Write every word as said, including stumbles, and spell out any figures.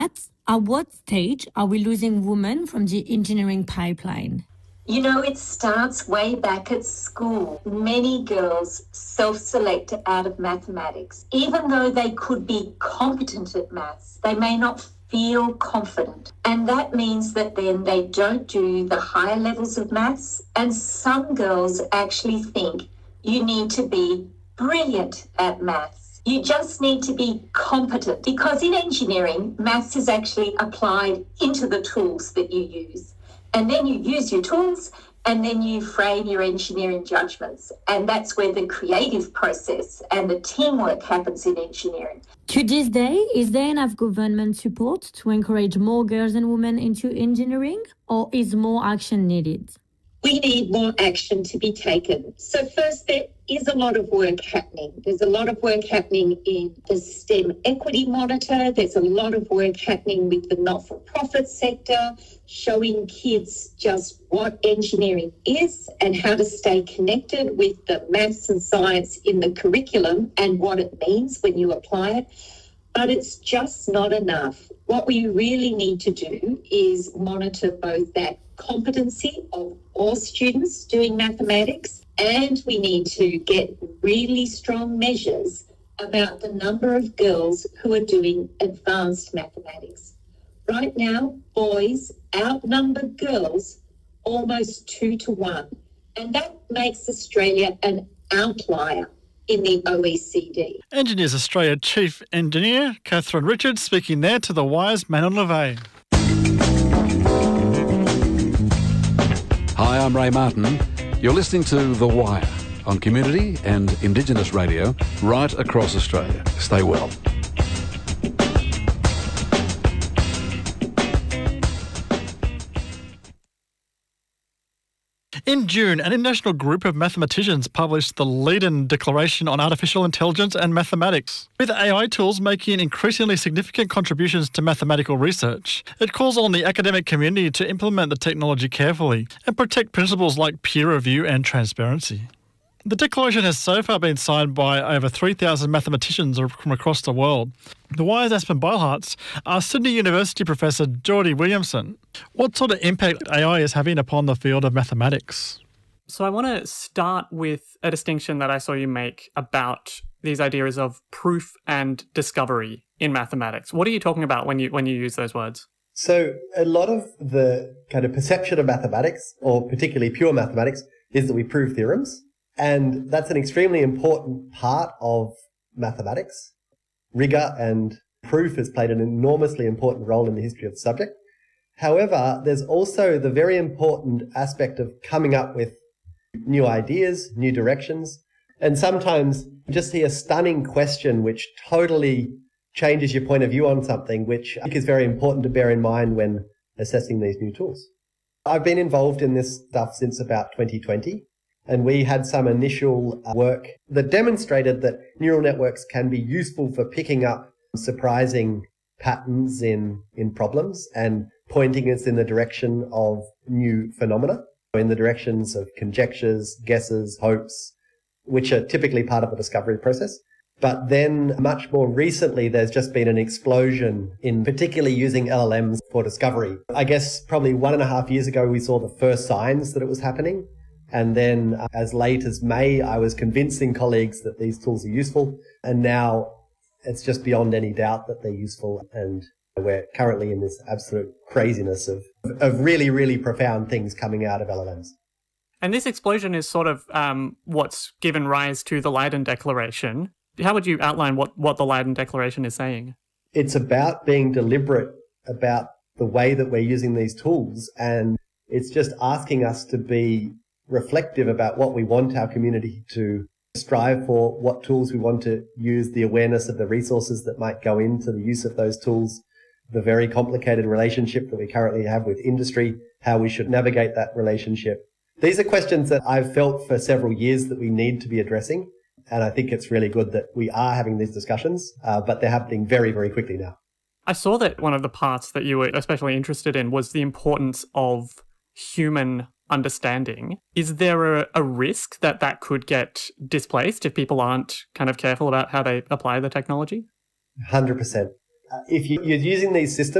At what stage are we losing women from the engineering pipeline? You know, it starts way back at school. Many girls self-select out of mathematics. Even though they could be competent at maths, they may not feel confident. And that means that then they don't do the higher levels of maths. And some girls actually think you need to be brilliant at maths. You just need to be competent, because in engineering, maths is actually applied into the tools that you use. And then you use your tools, and then you frame your engineering judgments. And that's where the creative process and the teamwork happens in engineering. To this day, is there enough government support to encourage more girls and women into engineering, or is more action needed? We need more action to be taken. So first, there is a lot of work happening. There's a lot of work happening in the STEM Equity Monitor. There's a lot of work happening with the not-for-profit sector, showing kids just what engineering is and how to stay connected with the maths and science in the curriculum and what it means when you apply it. But it's just not enough. What we really need to do is monitor both that competency of all students doing mathematics, and we need to get really strong measures about the number of girls who are doing advanced mathematics. Right now, boys outnumber girls almost two to one, and that makes Australia an outlier in the O E C D. Engineers Australia Chief Engineer Catherine Richards speaking there to The Wire's Manon LeVay. Hi, I'm Ray Martin. You're listening to The Wire on Community and Indigenous Radio right across Australia. Stay well. In June, an international group of mathematicians published the Leiden Declaration on Artificial Intelligence and Mathematics. With A I tools making increasingly significant contributions to mathematical research, it calls on the academic community to implement the technology carefully and protect principles like peer review and transparency. The declaration has so far been signed by over three thousand mathematicians from across the world. The Wire's Aspen Beilharz asked Sydney University professor Geordie Williamson what sort of impact A I is having upon the field of mathematics. So I want to start with a distinction that I saw you make about these ideas of proof and discovery in mathematics. What are you talking about when you when you use those words? So a lot of the kind of perception of mathematics, or particularly pure mathematics, is that we prove theorems. And that's an extremely important part of mathematics. Rigor and proof has played an enormously important role in the history of the subject. However, there's also the very important aspect of coming up with new ideas, new directions, and sometimes you just see a stunning question which totally changes your point of view on something, which I think is very important to bear in mind when assessing these new tools. I've been involved in this stuff since about twenty twenty. And we had some initial work that demonstrated that neural networks can be useful for picking up surprising patterns in, in problems and pointing us in the direction of new phenomena, in the directions of conjectures, guesses, hopes, which are typically part of a discovery process. But then much more recently, there's just been an explosion in particularly using L L Ms for discovery. I guess probably one and a half years ago, we saw the first signs that it was happening. And then uh, as late as May, I was convincing colleagues that these tools are useful. And now it's just beyond any doubt that they're useful. And we're currently in this absolute craziness of, of really, really profound things coming out of L L Ms. And this explosion is sort of um, what's given rise to the Leiden Declaration. How would you outline what, what the Leiden Declaration is saying? It's about being deliberate about the way that we're using these tools. And it's just asking us to be reflective about what we want our community to strive for, what tools we want to use, the awareness of the resources that might go into the use of those tools, the very complicated relationship that we currently have with industry, how we should navigate that relationship. These are questions that I've felt for several years that we need to be addressing. And I think it's really good that we are having these discussions, uh, but they're happening very, very quickly now. I saw that one of the parts that you were especially interested in was the importance of human understanding. Is there a, a risk that that could get displaced if people aren't kind of careful about how they apply the technology? one hundred percent. if you- you're using these systems,